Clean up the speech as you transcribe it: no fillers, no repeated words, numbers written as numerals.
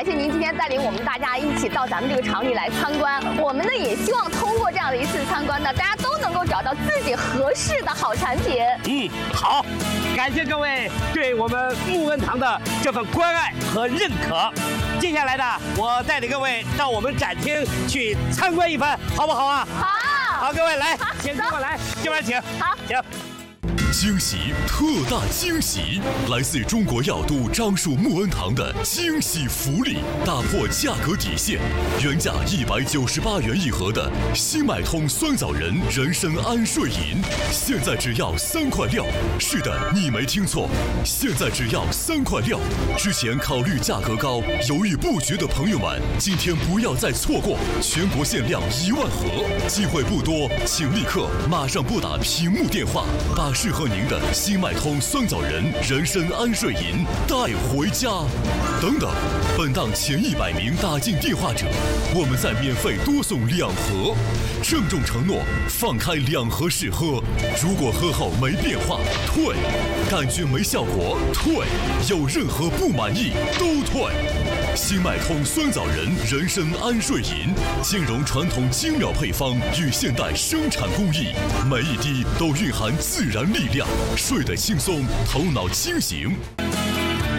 谢您今天带领我们大家一起到咱们这个厂里来参观。我们呢也希望通过这样的一次参观呢，大家都能够找到自己合适的好产品。 好，感谢各位对我们木恩堂的这份关爱和认可。接下来呢，我带领各位到我们展厅去参观一番，好不好啊？好，各位来，请跟我来，这边请。 好， 请。 惊喜，特大惊喜！来自中国药都樟树木恩堂的惊喜福利，打破价格底线，原价198元一盒的新买通酸枣仁人参安睡饮，现在只要3块6。是的，你没听错，现在只要3块6。之前考虑价格高，犹豫不决的朋友们，今天不要再错过，全国限量1万盒，机会不多，请立刻马上拨打屏幕电话，把适合您的新麦通酸枣仁人参安睡饮带回家。等等，本档前100名打进电话者，我们再免费多送2盒，郑重承诺放开2盒试喝，如果喝后没变化退，感觉没效果退，有任何不满意都退。新麦通酸枣仁人参安睡饮，兼容传统精妙配方与现代生产工艺，每一滴都蕴含自然力量，睡得轻松，头脑清醒。